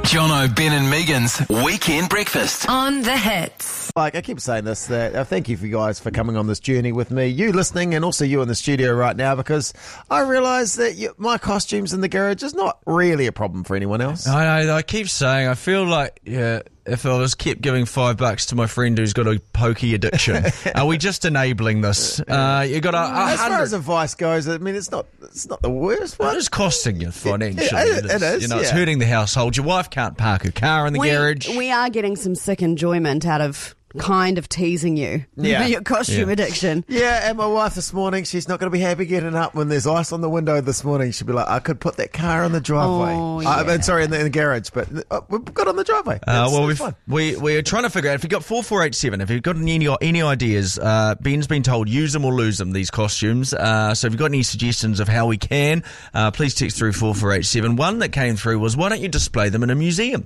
Jono, Ben and Megan's Weekend Breakfast. On the Hits. Like, I keep saying this, that thank you for you guys for coming on this journey with me, you listening and also you in the studio right now, because I realise that my costumes in the garage is not really a problem for anyone else. I keep saying, I feel like, if I was kept giving $5 to my friend who's got a pokey addiction, are we just enabling this? You got as far as advice goes, I mean, it's not the worst one. It is costing you financially. It is. You know, it's hurting the household. Your wife can't park her car in the garage. We are getting some sick enjoyment out of kind of teasing you. Your costume addiction. Yeah, and my wife this morning, she's not going to be happy getting up when there's ice on the window this morning. She'll be like, I could put that car in the driveway. In the garage, but we've got on the driveway. We're trying to figure out, if you've got 4487, if you've got any ideas, Ben's been told use them or lose them, these costumes. So if you've got any suggestions of how we can, please text through 4487. One that came through was, why don't you display them in a museum?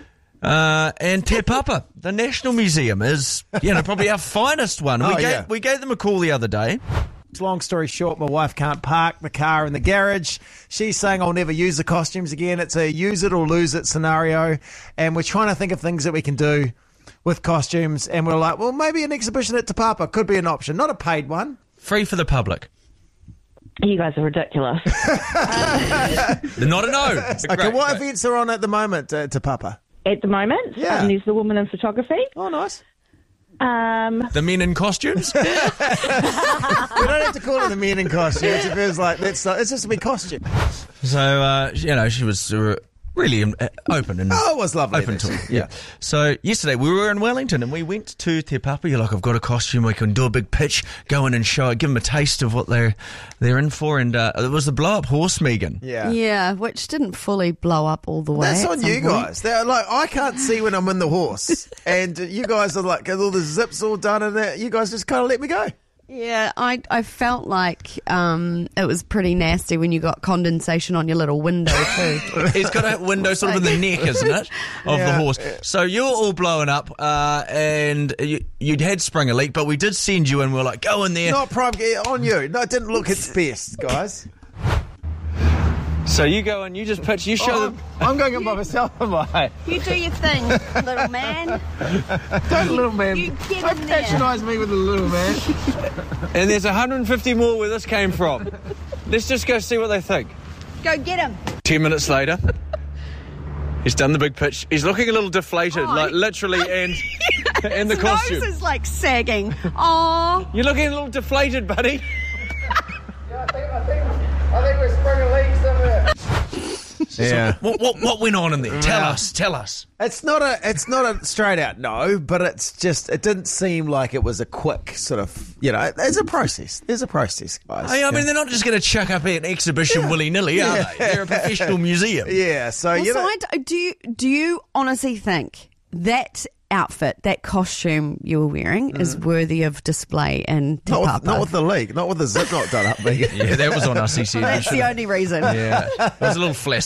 And Te Papa, the National Museum, is probably our finest one. We gave them a call the other day. Long story short, my wife can't park the car in the garage. She's saying I'll never use the costumes again. It's a use it or lose it scenario, and we're trying to think of things that we can do with costumes, and we're like, well, maybe an exhibition at Te Papa could be an option, not a paid one. Free for the public. You guys are ridiculous. Not a no. Okay, what events are on at the moment, Te Papa? At the moment, there's the woman in photography. Oh, nice. The men in costumes? We don't have to call it the men in costumes. It feels like it's just a big costume. So, she was really open. And it was lovely. Open to it, yeah. So, yesterday we were in Wellington and we went to Te Papa. You're like, I've got a costume. We can do a big pitch, go in and show it, give them a taste of what they're in for. And it was the blow-up horse, Megan. Yeah, which didn't fully blow up all the way. That's on you guys. They're like, I can't see when I'm in the horse. And you guys are like, got all the zips all done and that. You guys just kind of let me go. Yeah, I felt like it was pretty nasty when you got condensation on your little window too. It's got a window sort of in the neck, isn't it, of the horse? So you're all blowing up, and you'd had sprung a leak, but we did send you in. We're like, go in there. Not prime on you. No, it didn't look its best, guys. So you go and you just pitch. You show them. I'm going in by myself, am I? You do your thing, little man. Don't little man. You get Don't in there. patronise me with the little man. And there's 150 more where this came from. Let's just go see what they think. Go get him. 10 minutes later, he's done the big pitch. He's looking a little deflated, like literally, and in the costume. His nose is like sagging. Aww. You're looking a little deflated, buddy. I think we're sprung a leak somewhere. Yeah. What went on in there? Tell us. It's not a straight out no, but it didn't seem like it was a quick sort of, there's a process. There's a process, guys. I mean, they're not just going to chuck up an exhibition willy-nilly, are they? They're a professional museum. Yeah, so, do you honestly think that outfit, that costume you were wearing is worthy of display in Te Papa? Not with the leak, not with the zip not done up. Yeah, that was on us, he said. That's the only reason. Yeah, it was a little flaccid.